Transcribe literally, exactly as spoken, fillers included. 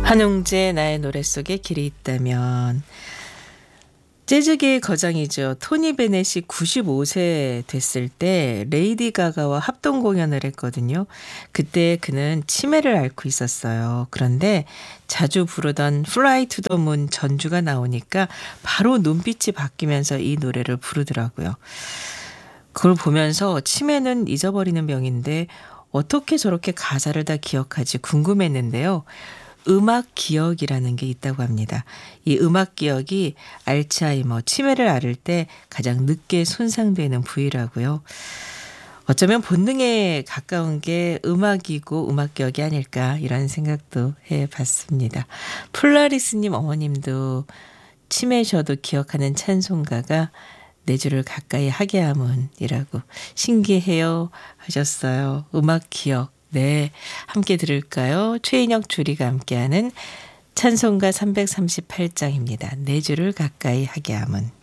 한용재 나의 노래 속에 길이 있다면. 재즈계의 거장이죠. 토니 베넷이 구십오 세 됐을 때 레이디 가가와 합동 공연을 했거든요. 그때 그는 치매를 앓고 있었어요. 그런데 자주 부르던 Fly to the Moon 전주가 나오니까 바로 눈빛이 바뀌면서 이 노래를 부르더라고요. 그걸 보면서 치매는 잊어버리는 병인데 어떻게 저렇게 가사를 다 기억하지 궁금했는데요. 음악 기억이라는 게 있다고 합니다. 이 음악 기억이 알츠하이머, 치매를 앓을 때 가장 늦게 손상되는 부위라고요. 어쩌면 본능에 가까운 게 음악이고 음악 기억이 아닐까 이런 생각도 해봤습니다. 폴라리스님 어머님도 치매셔도 기억하는 찬송가가 내 주를 가까이 하게 함은이라고 신기해요 하셨어요. 음악 기억. 네, 함께 들을까요? 최인혁 주리가 함께하는 찬송가 삼백삼십팔 장입니다. 내 주를 가까이 하게 함은.